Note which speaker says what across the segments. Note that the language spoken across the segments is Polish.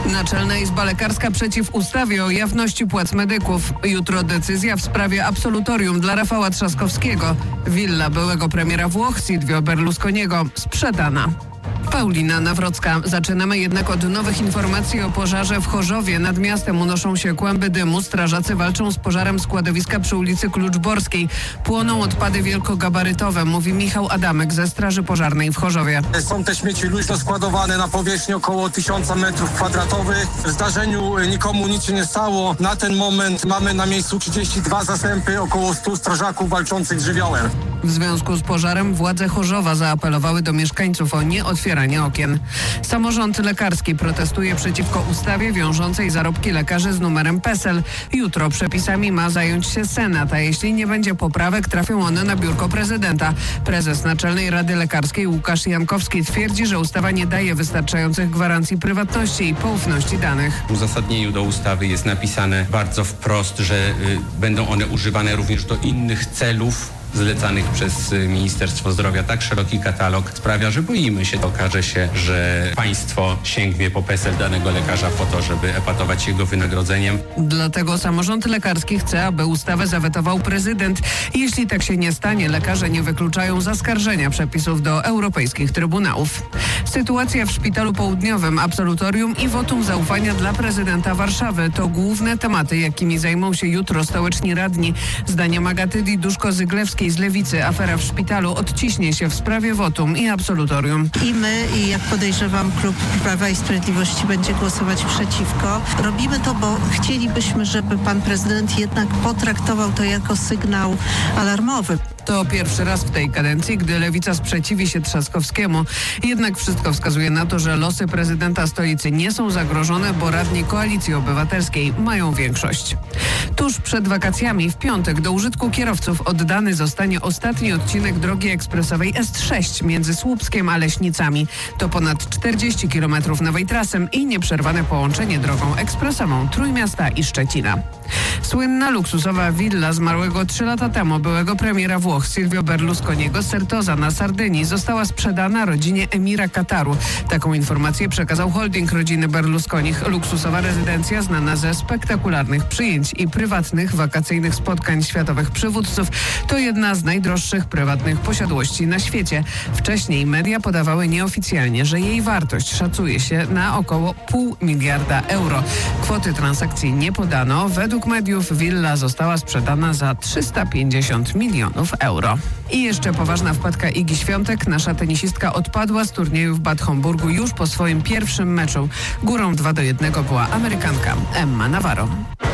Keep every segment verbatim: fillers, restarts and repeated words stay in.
Speaker 1: Naczelna Izba Lekarska przeciw ustawie o jawności płac medyków. Jutro decyzja w sprawie absolutorium dla Rafała Trzaskowskiego. Willa byłego premiera Włoch Silvio Berlusconiego sprzedana. Paulina Nawrocka. Zaczynamy jednak od nowych informacji o pożarze w Chorzowie. Nad miastem unoszą się kłęby dymu. Strażacy walczą z pożarem składowiska przy ulicy Kluczborskiej. Płoną odpady wielkogabarytowe, mówi Michał Adamek ze Straży Pożarnej w Chorzowie.
Speaker 2: Są te śmieci luźno składowane na powierzchni około tysiąca metrów kwadratowych. W zdarzeniu nikomu nic się nie stało. Na ten moment mamy na miejscu trzydzieści dwa zastępy, około stu strażaków walczących z żywiołem.
Speaker 1: W związku z pożarem władze Chorzowa zaapelowały do mieszkańców o nieotwieranie okien. Samorząd lekarski protestuje przeciwko ustawie wiążącej zarobki lekarzy z numerem PESEL. Jutro przepisami ma zająć się Senat, a jeśli nie będzie poprawek, trafią one na biurko prezydenta. Prezes Naczelnej Rady Lekarskiej Łukasz Jankowski twierdzi, że ustawa nie daje wystarczających gwarancji prywatności i poufności danych.
Speaker 3: W uzasadnieniu do ustawy jest napisane bardzo wprost, że y, będą one używane również do innych celów zlecanych przez Ministerstwo Zdrowia. Tak szeroki katalog sprawia, że boimy się. Okaże się, że państwo sięgnie po PESEL danego lekarza po to, żeby epatować jego wynagrodzeniem.
Speaker 1: Dlatego samorząd lekarski chce, aby ustawę zawetował prezydent. Jeśli tak się nie stanie, lekarze nie wykluczają zaskarżenia przepisów do europejskich trybunałów. Sytuacja w Szpitalu Południowym, absolutorium i wotum zaufania dla prezydenta Warszawy to główne tematy, jakimi zajmą się jutro stołeczni radni. Zdaniem Agaty Diduszko-Zyglewskiej z Lewicy afera w szpitalu odciśnie się w sprawie wotum i absolutorium.
Speaker 4: I my, i jak podejrzewam, klub Prawa i Sprawiedliwości będzie głosować przeciwko. Robimy to, bo chcielibyśmy, żeby pan prezydent jednak potraktował to jako sygnał alarmowy.
Speaker 1: To pierwszy raz w tej kadencji, gdy Lewica sprzeciwi się Trzaskowskiemu. Jednak wszystko wskazuje na to, że losy prezydenta stolicy nie są zagrożone, bo radni Koalicji Obywatelskiej mają większość. Tuż przed wakacjami w piątek do użytku kierowców oddany zostanie ostatni odcinek drogi ekspresowej S sześć między Słupskiem a Leśnicami. To ponad czterdzieści kilometrów nowej trasy i nieprzerwane połączenie drogą ekspresową Trójmiasta i Szczecina. Słynna luksusowa willa zmarłego trzy lata temu byłego premiera Włoch Silvio Berlusconiego Certosa na Sardynii została sprzedana rodzinie emira Kataru. Taką informację przekazał holding rodziny Berlusconich. Luksusowa rezydencja znana ze spektakularnych przyjęć i prywatnych wakacyjnych spotkań światowych przywódców to jedna z najdroższych prywatnych posiadłości na świecie. Wcześniej media podawały nieoficjalnie, że jej wartość szacuje się na około pół miliarda euro. Kwoty transakcji nie podano. Według mediów willa została sprzedana za trzysta pięćdziesiąt milionów euro. I jeszcze poważna wpadka Igi Świątek. Nasza tenisistka odpadła z turnieju w Bad Homburgu już po swoim pierwszym meczu. Górą dwa do jednego była Amerykanka Emma Navarro.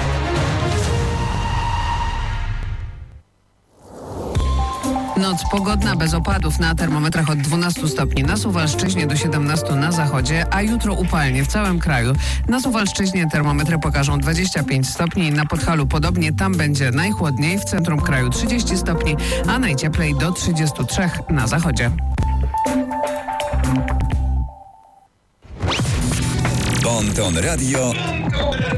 Speaker 1: Noc pogodna, bez opadów, na termometrach od dwunastu stopni na Suwalszczyźnie do siedemnastu na zachodzie, a jutro upalnie w całym kraju. Na Suwalszczyźnie termometry pokażą dwadzieścia pięć stopni, na Podhalu podobnie, tam będzie najchłodniej, w centrum kraju trzydzieści stopni, a najcieplej do trzydziestu trzech na zachodzie.
Speaker 5: Bon Ton Radio.